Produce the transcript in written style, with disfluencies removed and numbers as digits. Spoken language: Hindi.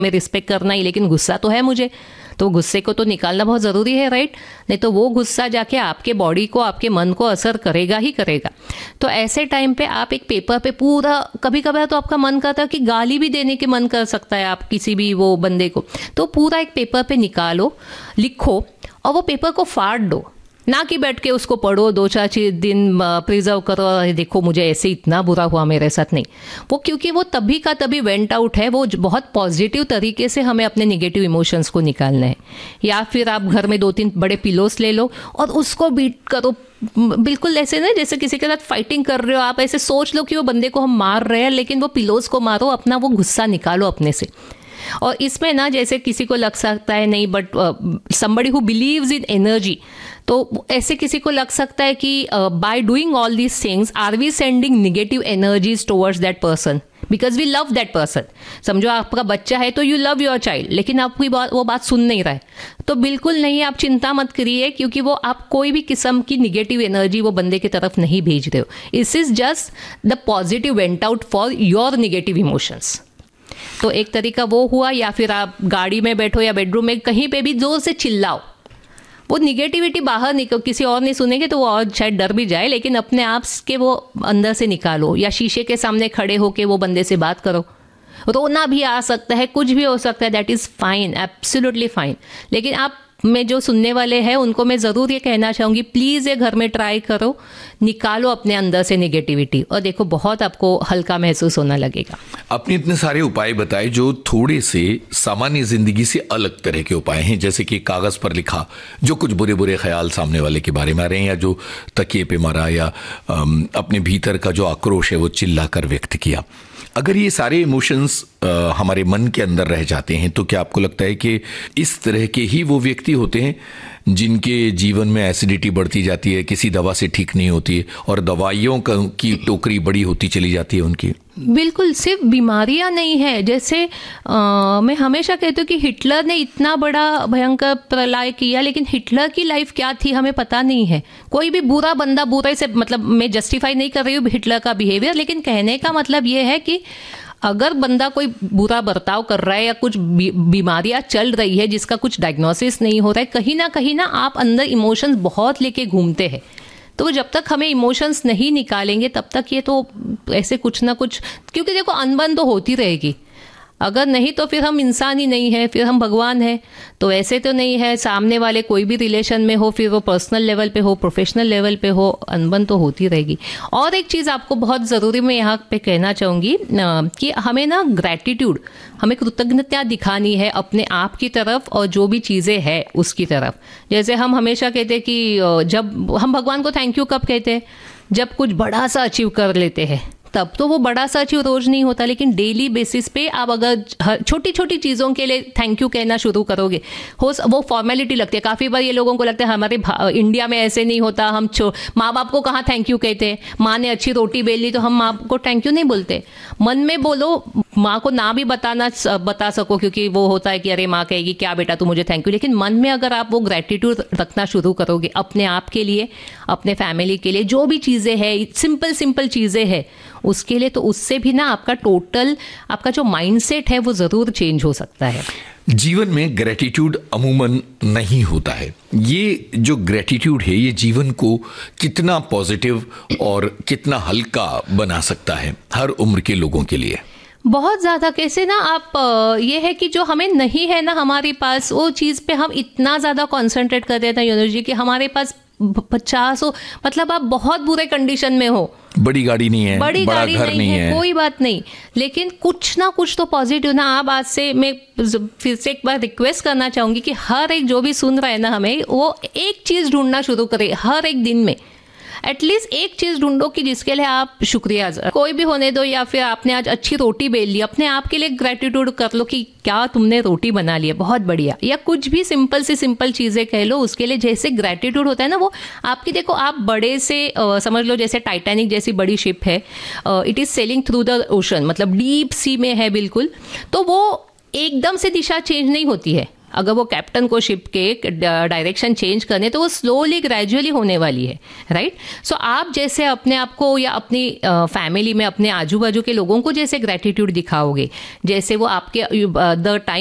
मैं रिस्पेक्ट करना ही, लेकिन गुस्सा तो है मुझे, तो गुस्से को तो निकालना बहुत ज़रूरी है, राइट? नहीं तो वो गुस्सा जाके आपके बॉडी को, आपके मन को असर करेगा ही करेगा। तो ऐसे टाइम पे आप एक पेपर पे पूरा, कभी कभार तो आपका मन करता है कि गाली भी देने के मन कर सकता है आप किसी भी वो बंदे को, तो पूरा एक पेपर पे निकालो, लिखो और वो पेपर को फाड़ दो, ना कि बैठ के उसको पढ़ो 2-4 दिन प्रिजर्व करो, देखो मुझे ऐसे इतना बुरा हुआ मेरे साथ, नहीं। वो क्योंकि वो तभी का तभी वेंट आउट है, वो बहुत पॉजिटिव तरीके से हमें अपने नेगेटिव इमोशंस को निकालना है। या फिर आप घर में 2-3 बड़े पिलोस ले लो और उसको बीट करो, बिल्कुल ऐसे ना जैसे किसी के साथ फाइटिंग कर रहे हो आप, ऐसे सोच लो कि वो बंदे को हम मार रहे हैं, लेकिन वो पिलोस को मारो, अपना वो गुस्सा निकालो अपने से। और इसमें ना जैसे किसी को लग सकता है नहीं, but somebody who believes in energy, तो ऐसे किसी को लग सकता है कि by doing all these things are we sending negative energies towards that person because we love that person. समझो आपका बच्चा है तो यू लव योर चाइल्ड, लेकिन आपकी वो बात सुन नहीं रहा है, तो बिल्कुल नहीं, आप चिंता मत करिए, क्योंकि वो आप कोई भी किस्म की नेगेटिव एनर्जी वो बंदे की तरफ नहीं भेज रहे हो। इस is just the positive went out for your negative emotions. तो एक तरीका वो हुआ। या फिर आप गाड़ी में बैठो या बेडरूम में कहीं पे भी जोर से चिल्लाओ, वो निगेटिविटी बाहर निकलो, किसी और नहीं सुनेंगे तो वो और शायद डर भी जाए, लेकिन अपने आप के वो अंदर से निकालो। या शीशे के सामने खड़े होके वो बंदे से बात करो, रोना भी आ सकता है, कुछ भी हो सकता है, that is fine, absolutely fine. लेकिन आप में जो सुनने वाले हैं उनको मैं ज़रूर ये कहना चाहूँगी, प्लीज़ ये घर में ट्राई करो, निकालो अपने अंदर से नेगेटिविटी, और देखो बहुत आपको हल्का महसूस होना लगेगा। आपने इतने सारे उपाय बताए जो थोड़े से सामान्य जिंदगी से अलग तरह के उपाय हैं, जैसे कि कागज़ पर लिखा जो कुछ बुरे बुरे ख्याल सामने वाले के बारे में आ रहे हैं, या जो तकिए पे मारा, या अपने भीतर का जो आक्रोश है वो चिल्ला कर व्यक्त किया। अगर ये सारे इमोशंस हमारे मन के अंदर रह जाते हैं, तो क्या आपको लगता है कि इस तरह के ही वो व्यक्ति होते हैं जिनके जीवन में एसिडिटी बढ़ती जाती है, किसी दवा से ठीक नहीं होती है, और दवाइयों की टोकरी बड़ी होती चली जाती है उनकी? बिल्कुल, सिर्फ बीमारियां नहीं है। जैसे मैं हमेशा कहती हूँ कि हिटलर ने इतना बड़ा भयंकर प्रलय किया, लेकिन हिटलर की लाइफ क्या थी हमें पता नहीं है। कोई भी बुरा बंदा, बुरा से मतलब मैं जस्टिफाई नहीं कर रही हूँ हिटलर का बिहेवियर, लेकिन कहने का मतलब ये है कि अगर बंदा कोई बुरा बर्ताव कर रहा है या कुछ बीमारियां चल रही है जिसका कुछ डायग्नोसिस नहीं हो रहा है, कहीं ना आप अंदर इमोशंस बहुत लेके घूमते हैं। तो जब तक हमें इमोशंस नहीं निकालेंगे तब तक ये तो ऐसे कुछ ना कुछ, क्योंकि देखो अनबन तो होती रहेगी, अगर नहीं तो फिर हम इंसान ही नहीं है, फिर हम भगवान हैं। तो ऐसे तो नहीं है, सामने वाले कोई भी रिलेशन में हो, फिर वो पर्सनल लेवल पे हो, प्रोफेशनल लेवल पे हो, अनबन तो होती रहेगी। और एक चीज़ आपको बहुत ज़रूरी मैं यहाँ पे कहना चाहूँगी कि हमें ना ग्रैटिट्यूड, हमें कृतज्ञता दिखानी है अपने आप की तरफ और जो भी चीज़ें हैं उसकी तरफ। जैसे हम हमेशा कहते हैं कि जब हम भगवान को थैंक यू कब कहते हैं, जब कुछ बड़ा सा अचीव कर लेते हैं, तब तो वो बड़ा सा अचीव रोज नहीं होता, लेकिन डेली बेसिस पे आप अगर छोटी छोटी चीज़ों के लिए थैंक यू कहना शुरू करोगे, वो फॉर्मेलिटी लगती है। काफ़ी बार ये लोगों को लगता है हमारे इंडिया में ऐसे नहीं होता, हम माँ बाप को कहाँ थैंक यू कहते हैं, माँ ने अच्छी रोटी बेल ली तो हम माँ को थैंक यू नहीं बोलते। मन में बोलो, माँ को ना भी बता सको, क्योंकि वो होता है कि अरे माँ कहेगी क्या बेटा तू मुझे थैंक यू, लेकिन मन में अगर आप वो ग्रेटिट्यूड रखना शुरू करोगे अपने आप के लिए, अपने फैमिली के लिए, जो भी चीज़ें हैं, सिंपल चीज़ें हैं उसके लिए, तो उससे भी ना आपका जो माइंडसेट है वो ज़रूर चेंज हो सकता है। जीवन में ग्रेटिट्यूड अमूमन नहीं होता है। ये जो ग्रेटिट्यूड है ये जीवन को कितना पॉजिटिव और कितना हल्का बना सकता है हर उम्र के लोगों के लिए? बहुत ज़्यादा। कैसे ना आप ये है कि जो हमें नहीं है ना हमारे पास, वो चीज़ पे हम इतना ज़्यादा कॉन्सेंट्रेट कर देते हैं एनर्जी कि हमारे पास 50 हो, मतलब आप बहुत बुरे कंडीशन में हो, बड़ी गाड़ी नहीं है, बड़ी बड़ा गाड़ी घर नहीं है, कोई बात नहीं, लेकिन कुछ ना कुछ तो पॉजिटिव ना। आप आज से, मैं फिर से एक बार रिक्वेस्ट करना चाहूंगी कि हर एक जो भी सुन रहा है ना, हमें वो एक चीज ढूंढना शुरू करे हर एक दिन में। एटलीस्ट एक चीज ढूंढो कि जिसके लिए आप शुक्रिया, कोई भी होने दो, या फिर आपने आज अच्छी रोटी बेल ली, अपने आप के लिए ग्रेटिट्यूड कर लो कि क्या तुमने रोटी बना ली है, बहुत बढ़िया। या कुछ भी सिंपल चीजें कह लो, उसके लिए जैसे ग्रेटिट्यूड होता है ना, वो आपकी, देखो आप बड़े से समझ लो जैसे टाइटैनिक जैसी बड़ी शिप है, it is selling through the ocean, मतलब डीप सी में है बिल्कुल, तो वो एकदम से दिशा चेंज नहीं होती है, अगर वो कैप्टन को शिप के डायरेक्शन चेंज करने, तो वो स्लोली ग्रेजुअली होने वाली है, राइट? सो आप जैसे अपने आप को या अपनी फैमिली में अपने आजू बाजू के लोगों को जैसे ग्रेटिट्यूड दिखाओगे, जैसे वो आपके द टाइम